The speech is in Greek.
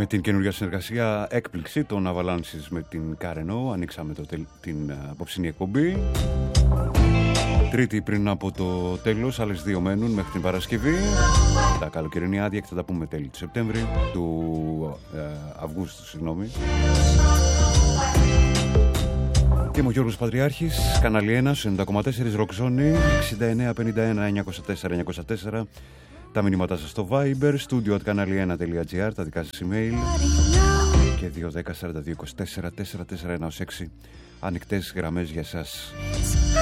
Με την καινούργια συνεργασία έκπληξη των Avalanches με την Καρενό ανοίξαμε την απόψινή εκπομπή. Τρίτη πριν από το τέλος, άλλες δύο μένουν μέχρι την Παρασκευή. Τα καλοκαιρινή άδεια και θα τα πούμε τέλη του Σεπτέμβρη, του Αυγούστου, συγγνώμη. Και είμαι ο Γιώργος Πατριάρχης, κανάλι 1, 90,4 Rock Zone, 6951-904-904. Τα μηνύματά σας στο Viber, studio@kanali1.gr, τα δικά σας email και 210-4224-441-6 ανοιχτές γραμμές για σας.